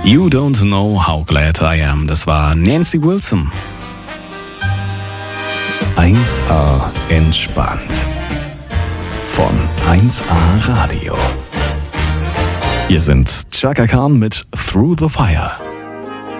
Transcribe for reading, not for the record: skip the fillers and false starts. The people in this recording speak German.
You Don't Know How Glad I Am. Das war Nancy Wilson. 1A entspannt. Von 1A Radio. Hier sind Chaka Khan mit Through the Fire.